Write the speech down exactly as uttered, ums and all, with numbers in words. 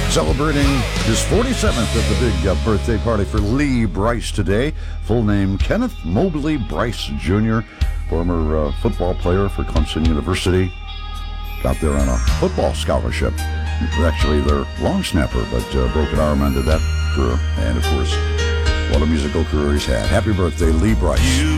Celebrating his forty-seventh at the big uh, birthday party for Lee Brice today. Full name, Kenneth Mobley Brice Junior, former uh, football player for Clemson University. Got there on a football scholarship. Actually, their long snapper, but uh, broken arm ended that career. And, of course, what a musical career he's had. Happy birthday, Lee Brice.